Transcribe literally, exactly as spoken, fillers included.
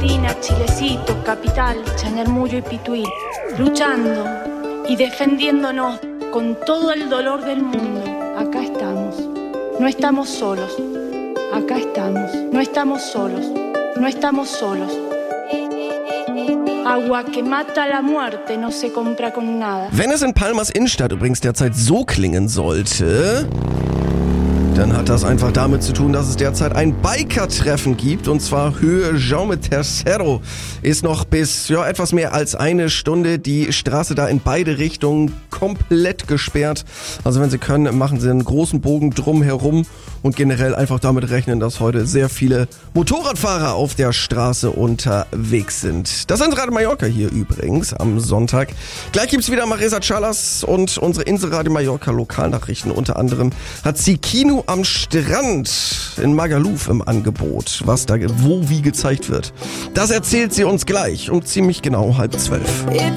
Argentina, Chilecito, Capital, Chañarmullo y Pituí, luchando y defendiéndonos con todo el dolor del mundo. Acá estamos, no estamos solos, acá estamos, no estamos solos, no estamos solos. Agua que mata la muerte no se compra con nada. Wenn es in Palmas Innenstadt übrigens derzeit so klingen sollte, dann hat das einfach damit zu tun, dass es derzeit ein Biker-Treffen gibt. Und zwar Höhe Jaume Tercero ist noch bis ja, etwas mehr als eine Stunde die Straße da in beide Richtungen komplett gesperrt. Also wenn Sie können, machen Sie einen großen Bogen drum herum und generell einfach damit rechnen, dass heute sehr viele Motorradfahrer auf der Straße unterwegs sind. Das sind Radio Mallorca hier übrigens am Sonntag. Gleich gibt's wieder Marisa Chalas und unsere Inselradio Mallorca Lokalnachrichten. Unter anderem hat sie Kino am Strand in Magaluf im Angebot, was da wo wie gezeigt wird. Das erzählt sie uns gleich um ziemlich genau halb zwölf.